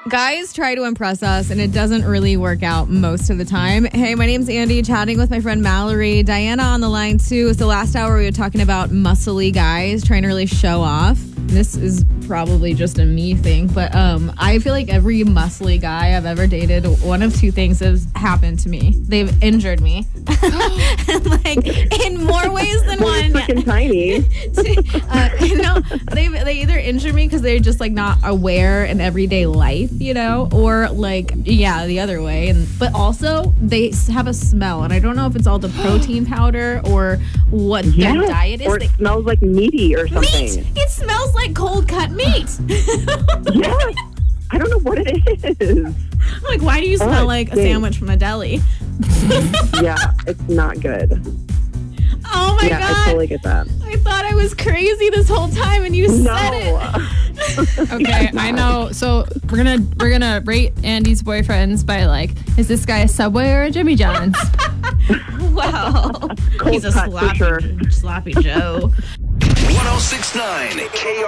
Guys try to impress us, and it doesn't really work out most of the time. Hey, my name's Andy, chatting with my friend Mallory. Diana on the line, too. So last hour, we were talking about muscly guys trying to really show off. This is probably just a me thing, but I feel like every muscly guy I've ever dated, one of two things has happened to me. They've injured me. Like, in more ways than one. You're freaking tiny. They either injure me because they're just like not aware in everyday life, or like, the other way. But also they have a smell, and I don't know if it's all the protein powder or what their diet is. Or it smells like meaty or something. Meat! It smells like cold cut meat. Yes. I don't know what it is. I'm like, why do you smell like a sandwich from a deli? Yeah, it's not good. Oh my God. I totally get that. I thought I was crazy this whole time, and you said it. Okay, I know. So we're gonna rate Andy's boyfriends by like, is this guy a Subway or a Jimmy John's? Wow. Cold He's a cut for sure. sloppy Joe. 106.9